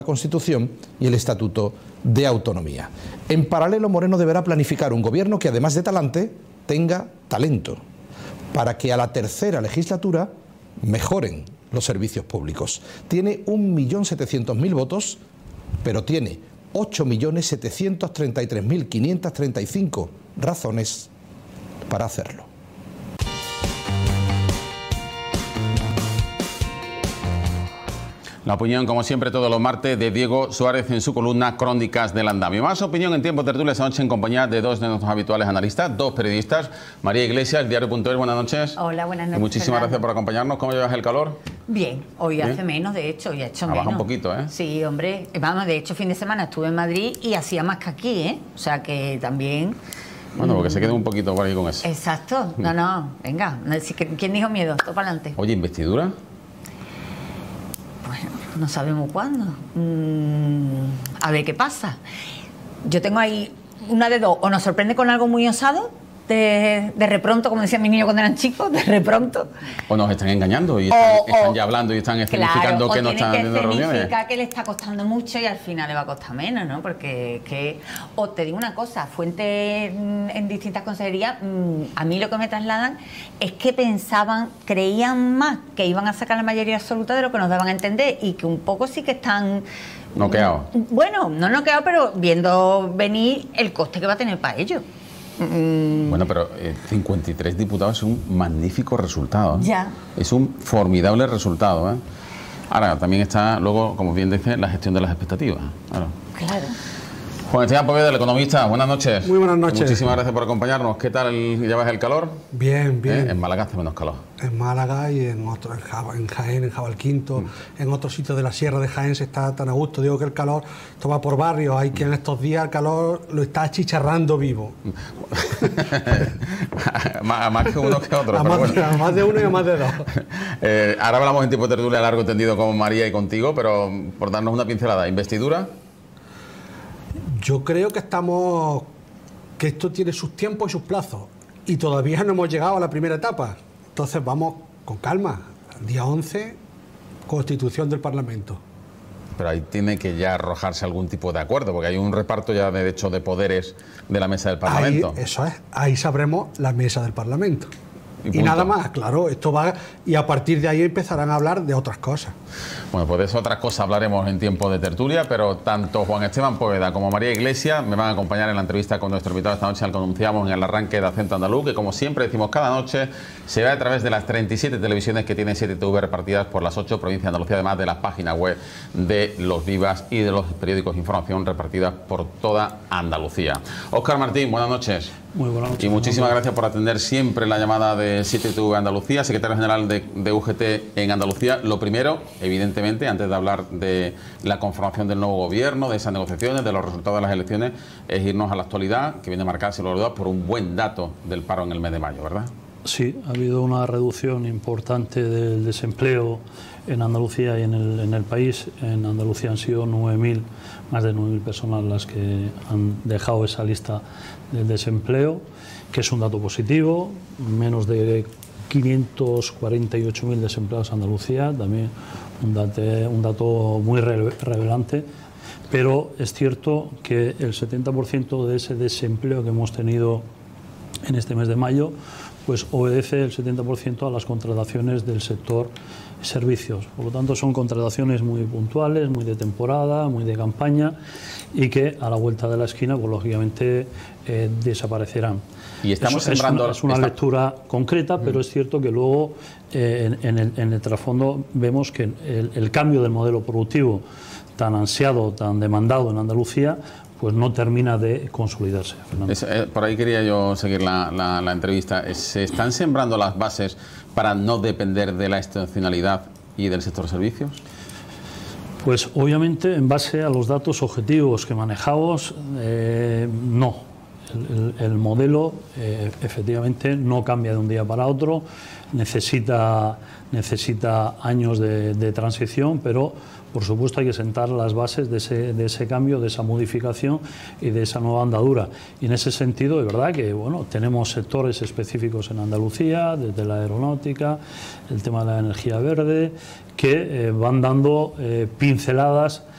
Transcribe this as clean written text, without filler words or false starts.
Constitución y el Estatuto de Autonomía. En paralelo, Moreno deberá planificar un gobierno que, además de talante, tenga talento, para que a la tercera legislatura mejoren los servicios públicos. Tiene 1.700.000 votos, pero tiene 8.733.535 razones para hacerlo. La opinión, como siempre, todos los martes, de Diego Suárez en su columna Crónicas del Andamio. Más opinión en Tiempo Tertulia esta noche en compañía de dos de nuestros habituales analistas, dos periodistas. María Iglesias, Diario.es, buenas noches. Hola, buenas noches. Y muchísimas gracias por acompañarnos. ¿Cómo llevas el calor? Bien, hoy ¿Bien? Hace menos, de hecho, hoy ha hecho Ha menos. bajado un poquito, ¿eh? Sí, hombre. Vamos, de hecho, fin de semana estuve en Madrid y hacía más que aquí, ¿eh? O sea que también... Bueno, porque se queda un poquito por ahí con eso. Exacto. No, venga. ¿Quién dijo miedo? Todo para adelante. Oye, ¿investidura? No sabemos cuándo. A ver qué pasa. Yo tengo ahí una de dos. O nos sorprende con algo muy osado, de repronto, como decían mis niños cuando eran chicos, de repronto. O nos están engañando y están ya hablando y están escenificando que no están haciendo reuniones. Significa que le está costando mucho y al final le va a costar menos, ¿no? Porque o te digo una cosa, fuentes en distintas consejerías, a mí lo que me trasladan es que creían más que iban a sacar la mayoría absoluta de lo que nos daban a entender y que un poco sí que están... Noqueados. Bueno, no noqueados, pero viendo venir el coste que va a tener para ellos. Bueno, pero 53 diputados es un magnífico resultado, ¿eh? Ya. Es un formidable resultado, ¿eh? Ahora, también está, luego, como bien dice, la gestión de las expectativas. Claro. Juan Esteban Poveda, el economista, buenas noches. Muy buenas noches. Muchísimas gracias por acompañarnos. ¿Qué tal llevas el calor? Bien, bien. En Málaga hace menos calor. En Málaga y en Jaén, en Jabalquinto, en otros sitios de la Sierra de Jaén se está tan a gusto. Digo que el calor, esto va por barrios, hay que en estos días el calor lo está achicharrando vivo. más que uno que otro. A más de uno y a más de dos. Ahora hablamos en Tiempo Tertulia largo entendido con María y contigo, pero por darnos una pincelada, ¿investidura? Yo creo que esto tiene sus tiempos y sus plazos y todavía no hemos llegado a la primera etapa. Entonces vamos con calma. El día 11, constitución del Parlamento. Pero ahí tiene que ya arrojarse algún tipo de acuerdo, porque hay un reparto ya de hecho de poderes de la mesa del Parlamento. Eso es, ahí sabremos la mesa del Parlamento. Y nada más, claro, esto va, y a partir de ahí empezarán a hablar de otras cosas. Bueno, pues de esas otras cosas hablaremos en Tiempo de Tertulia, pero tanto Juan Esteban Poveda como María Iglesias me van a acompañar en la entrevista con nuestro invitado esta noche, al que anunciamos en el arranque de Acento Andaluz, que como siempre decimos cada noche, se ve a través de las 37 televisiones que tiene 7TV repartidas por las 8 provincias de Andalucía, además de las páginas web de los Vivas y de los periódicos de información repartidas por toda Andalucía. Óscar Martín, buenas noches. Muy buenas noches. Y muchísimas gracias por atender siempre la llamada de 7TV Andalucía, secretario general de UGT en Andalucía. Lo primero, evidentemente, antes de hablar de la conformación del nuevo gobierno, de esas negociaciones, de los resultados de las elecciones, es irnos a la actualidad, que viene marcada, sin lugar a dudas, por un buen dato del paro en el mes de mayo, ¿verdad? Sí, ha habido una reducción importante del desempleo en Andalucía y en el país. En Andalucía han sido más de 9.000 personas las que han dejado esa lista del desempleo, que es un dato positivo. Menos de 548.000 desempleados en Andalucía, también un dato muy revelante. Pero es cierto que el 70% de ese desempleo que hemos tenido en este mes de mayo pues obedece el 70% a las contrataciones del sector servicios. Por lo tanto, son contrataciones muy puntuales, muy de temporada, muy de campaña y que a la vuelta de la esquina, pues lógicamente desaparecerán. Y estamos sembrando... Es una lectura concreta, pero es cierto que luego en el trasfondo vemos que el cambio del modelo productivo tan ansiado, tan demandado en Andalucía, pues no termina de consolidarse. Por ahí quería yo seguir la entrevista. ¿Se están sembrando las bases para no depender de la estacionalidad y del sector servicios? Pues obviamente en base a los datos objetivos que manejamos, no. El modelo efectivamente no cambia de un día para otro, necesita años de transición, pero por supuesto hay que sentar las bases de ese cambio, de esa modificación y de esa nueva andadura. Y en ese sentido, de verdad que bueno, tenemos sectores específicos en Andalucía, desde la aeronáutica, el tema de la energía verde, que van dando pinceladas